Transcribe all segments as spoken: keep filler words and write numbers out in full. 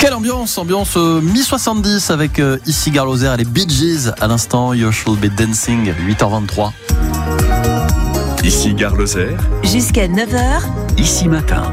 Quelle ambiance, ambiance euh, mi soixante-dix avec euh, ici Gare Lozère et les Bee Gees à l'instant. You Should Be Dancing, huit heures vingt-trois. Ici Gare Lozère. Jusqu'à neuf heures. Ici Matin.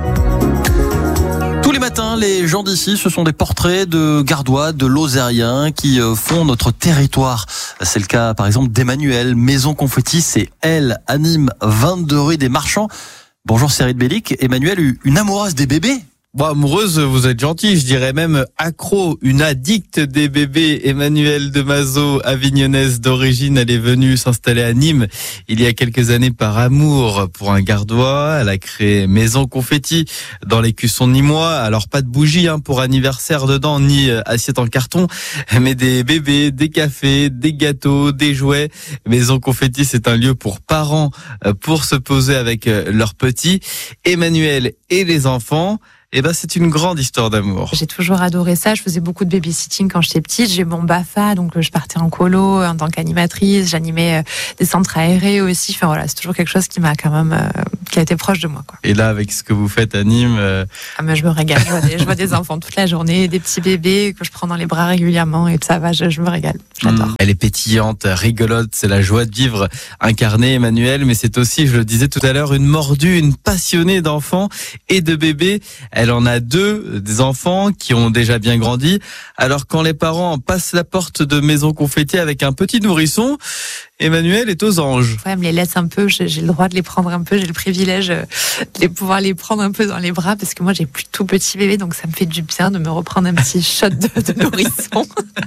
Tous les matins, les gens d'ici, ce sont des portraits de Gardois, de Lozériens qui euh, font notre territoire. C'est le cas par exemple d'Emmanuel, Maison Confetti, c'est elle, anime vingt-deux rue des Marchands. Bonjour Cyril Bellic. Emmanuel, une amoureuse des bébés? Bon, amoureuse, vous êtes gentil, je dirais même accro, une addicte des bébés. Emmanuelle de Mazo, avignonnaise d'origine, elle est venue s'installer à Nîmes il y a quelques années par amour pour un Gardois. Elle a créé Maison Confetti dans l'écusson nîmois. Alors pas de bougies hein, pour anniversaire dedans, ni assiette en carton, mais des bébés, des cafés, des gâteaux, des jouets. Maison Confetti, c'est un lieu pour parents pour se poser avec leurs petits. Emmanuel et les enfants. Eh ben, c'est une grande histoire d'amour. J'ai toujours adoré ça. Je faisais beaucoup de babysitting quand j'étais petite. J'ai mon B A F A, donc je partais en colo en tant qu'animatrice. J'animais des centres aérés aussi. Enfin voilà, c'est toujours quelque chose qui m'a quand même, euh, qui a été proche de moi, quoi. Et là, avec ce que vous faites à Nîmes, euh... ah mais je me régale. Je vois, des, je vois des enfants toute la journée, des petits bébés que je prends dans les bras régulièrement et ça va. Je, je me régale. J'adore. Mmh. Elle est pétillante, rigolote. C'est la joie de vivre incarnée, Emmanuel. Mais c'est aussi, je le disais tout à l'heure, une mordue, une passionnée d'enfants et de bébés. Elle en a deux, des enfants qui ont déjà bien grandi. Alors quand les parents passent la porte de Maison Confetti avec un petit nourrisson, Emmanuel est aux anges. Ouais, elle me les laisse un peu, j'ai le droit de les prendre un peu, j'ai le privilège de les pouvoir les prendre un peu dans les bras parce que moi j'ai plus tout petit bébé, donc ça me fait du bien de me reprendre un petit shot de, de nourrisson.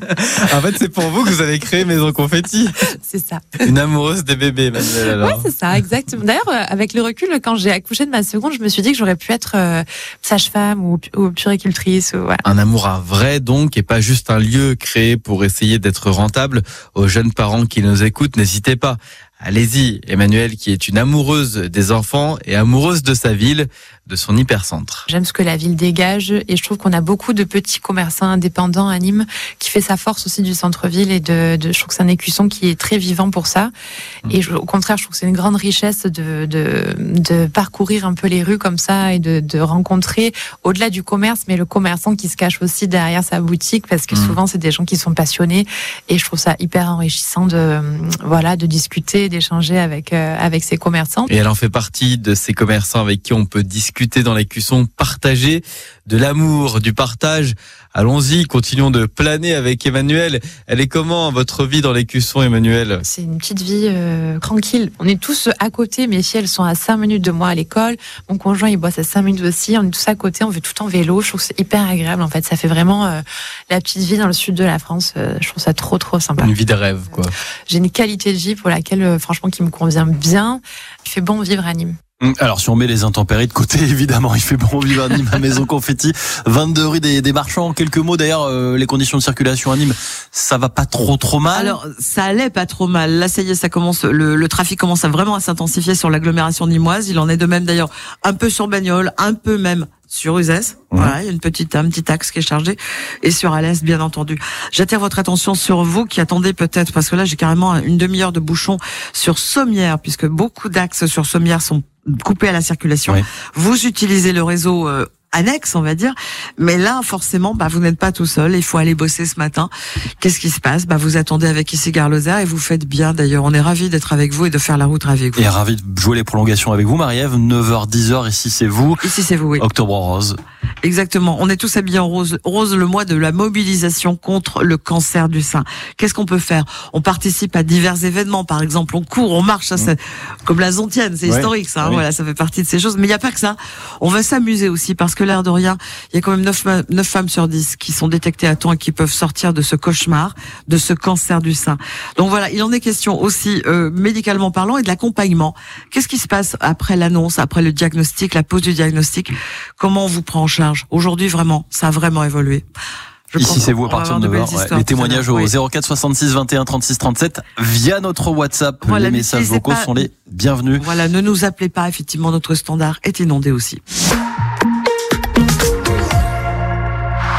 En fait, c'est pour vous que vous avez créé Maison Confetti. C'est ça. Une amoureuse des bébés, Emmanuel, alors. Ouais, c'est ça, exactement. D'ailleurs, avec le recul, quand j'ai accouché de ma seconde, je me suis dit que j'aurais pu être euh, sage-femme ou, ou puricultrice. Ou, voilà. Un amour à vrai, donc, et pas juste un lieu créé pour essayer d'être rentable. Aux jeunes parents qui nous écoutent, n'hésitez pas. Allez-y, Emmanuel, qui est une amoureuse des enfants et amoureuse de sa ville, de son hypercentre. J'aime ce que la ville dégage et je trouve qu'on a beaucoup de petits commerçants indépendants à Nîmes qui fait sa force aussi du centre-ville et de, de je trouve que c'est un écusson qui est très vivant pour ça. Mmh. Et je, au contraire, je trouve que c'est une grande richesse de, de, de parcourir un peu les rues comme ça et de, de rencontrer au-delà du commerce, mais le commerçant qui se cache aussi derrière sa boutique parce que mmh. souvent c'est des gens qui sont passionnés et je trouve ça hyper enrichissant de, voilà, de discuter, d'échanger avec, euh, avec ces commerçants. Et elle en fait partie de ces commerçants avec qui on peut discuter dans l'écusson, partager de l'amour, du partage. Allons-y, continuons de planer avec Emmanuel. Elle est comment votre vie dans l'écusson, Emmanuel? C'est une petite vie euh, tranquille. On est tous à côté, mes filles elles sont à cinq minutes de moi à l'école. Mon conjoint il bosse à cinq minutes aussi. On est tous à côté, on fait tout en vélo. Je trouve que c'est hyper agréable en fait. Ça fait vraiment euh, la petite vie dans le sud de la France. Euh, je trouve ça trop trop sympa. Une vie de rêve, quoi. J'ai une qualité de vie pour laquelle euh, franchement qui me convient bien. Il fait bon vivre à Nîmes. Alors si on met les intempéries de côté, évidemment, il fait bon vivre à Nîmes, à Maison Confetti, vingt-deux rue des, des Marchands. Quelques mots d'ailleurs, euh, les conditions de circulation à Nîmes, ça va pas trop trop mal. Alors ça allait pas trop mal. Là ça y est, ça commence, le, le trafic commence à vraiment à s'intensifier sur l'agglomération nîmoise. Il en est de même d'ailleurs un peu sur Bagnoles, un peu même sur Uzès. Mmh. Voilà, il y a une petite, un petit axe qui est chargé. Et sur Alès, bien entendu. J'attire votre attention sur vous qui attendez peut-être, parce que là j'ai carrément une demi-heure de bouchon sur Sommières, puisque beaucoup d'axes sur Sommières sont coupés à la circulation. Oui. Vous utilisez le réseau euh, annexe, on va dire. Mais là, forcément, bah, vous n'êtes pas tout seul. Il faut aller bosser ce matin. Qu'est-ce qui se passe? Bah, vous attendez avec ici Gare Lozère et vous faites bien. D'ailleurs, on est ravis d'être avec vous et de faire la route avec vous. Et ravis de jouer les prolongations avec vous, Marie-Ève. neuf heures, dix heures, ici c'est vous. Ici c'est vous, oui. Octobre rose. Exactement. On est tous habillés en rose. Rose, le mois de la mobilisation contre le cancer du sein. Qu'est-ce qu'on peut faire? On participe à divers événements. Par exemple, on court, on marche. Ça, c'est comme la Zontienne. C'est ouais. historique, ça. Hein, oui. Voilà, ça fait partie de ces choses. Mais il n'y a pas que ça. On va s'amuser aussi parce que l'air de rien, il y a quand même neuf femmes sur dix qui sont détectées à temps et qui peuvent sortir de ce cauchemar, de ce cancer du sein. Donc voilà, il en est question aussi euh, médicalement parlant et de l'accompagnement. Qu'est-ce qui se passe après l'annonce, après le diagnostic, la pose du diagnostic? Comment on vous prend en charge? Aujourd'hui, vraiment, ça a vraiment évolué. Je Ici, c'est vous à partir de neuf heures. Ouais. Les témoignages au oui. zéro quatre soixante-six vingt et un trente-six trente-sept via notre WhatsApp. Voilà, les messages vocaux pas... sont les bienvenus. Voilà, ne nous appelez pas. Effectivement, notre standard est inondé aussi.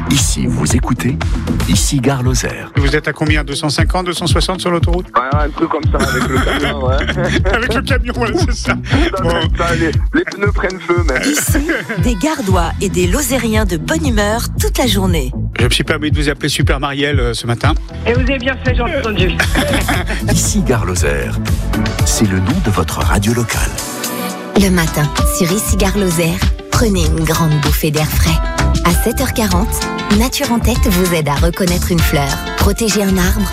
Ici, vous écoutez, ici Gare Lozère. Vous êtes à combien? deux cent cinquante, deux cent soixante sur l'autoroute? Ouais, un truc comme ça, avec le camion, ouais. Avec le camion, ouais, c'est ça. Bon. Ça, les, les pneus prennent feu, même. Ici, des Gardois et des Lozériens de bonne humeur toute la journée. Je me suis permis de vous appeler Super Marielle euh, ce matin. Et vous avez bien fait, j'ai entendu. Ici Gare Lozère. C'est le nom de votre radio locale. Le matin, sur Ici Gare Lozère, prenez une grande bouffée d'air frais. À sept heures quarante, Nature en Tête vous aide à reconnaître une fleur, protéger un arbre